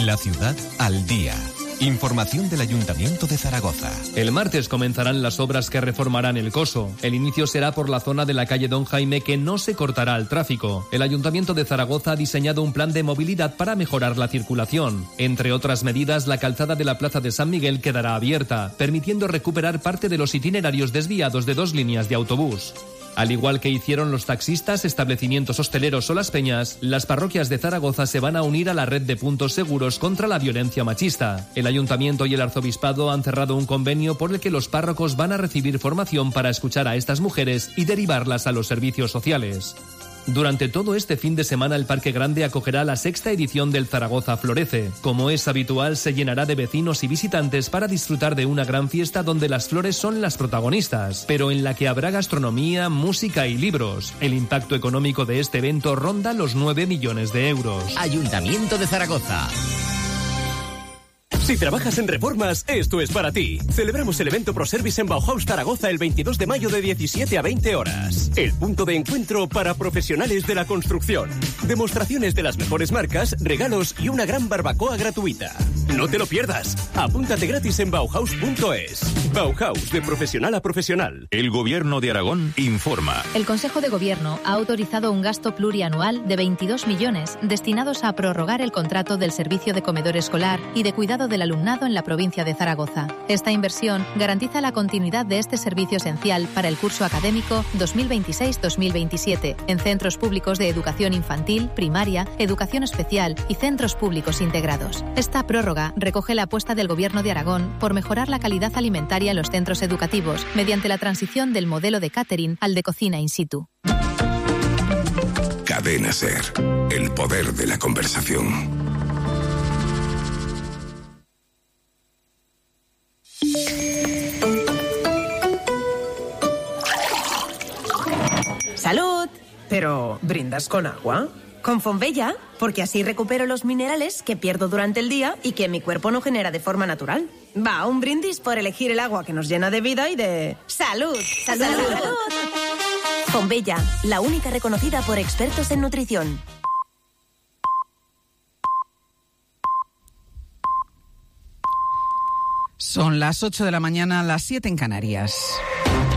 La ciudad al día. Información del Ayuntamiento de Zaragoza. El martes comenzarán las obras que reformarán el Coso. El inicio será por la zona de la calle Don Jaime, que no se cortará al tráfico. El Ayuntamiento de Zaragoza ha diseñado un plan de movilidad para mejorar la circulación. Entre otras medidas, la calzada de la Plaza de San Miguel quedará abierta, permitiendo recuperar parte de los itinerarios desviados de 2 líneas de autobús. Al igual que hicieron los taxistas, establecimientos hosteleros o las peñas, las parroquias de Zaragoza se van a unir a la red de puntos seguros contra la violencia machista. El Ayuntamiento y el Arzobispado han cerrado un convenio por el que los párrocos van a recibir formación para escuchar a estas mujeres y derivarlas a los servicios sociales. Durante todo este fin de semana, el Parque Grande acogerá la 6ª edición del Zaragoza Florece. Como es habitual, se llenará de vecinos y visitantes para disfrutar de una gran fiesta donde las flores son las protagonistas, pero en la que habrá gastronomía, música y libros. El impacto económico de este evento ronda los 9 millones de euros. Ayuntamiento de Zaragoza. Si trabajas en reformas, esto es para ti. Celebramos el evento ProService en Bauhaus Zaragoza el 22 de mayo de 17 a 20 horas. El punto de encuentro para profesionales de la construcción. Demostraciones de las mejores marcas, regalos y una gran barbacoa gratuita. No te lo pierdas. Apúntate gratis en Bauhaus.es. Bauhaus, de profesional a profesional. El Gobierno de Aragón informa. El Consejo de Gobierno ha autorizado un gasto plurianual de 22 millones destinados a prorrogar el contrato del servicio de comedor escolar y de cuidado del alumnado en la provincia de Zaragoza. Esta inversión garantiza la continuidad de este servicio esencial para el curso académico 2026-2027 en centros públicos de educación infantil, primaria, educación especial y centros públicos integrados. Esta prórroga recoge la apuesta del Gobierno de Aragón por mejorar la calidad alimentaria en los centros educativos mediante la transición del modelo de catering al de cocina in situ. Cadena SER, el poder de la conversación. ¡Salud! Pero, ¿brindas con agua? Con Fonbella, porque así recupero los minerales que pierdo durante el día y que mi cuerpo no genera de forma natural. Va, un brindis por elegir el agua que nos llena de vida y de... ¡Salud! ¡Salud! ¡Salud! Fonbella, la única reconocida por expertos en nutrición. Son las 8 de la mañana, las 7 en Canarias.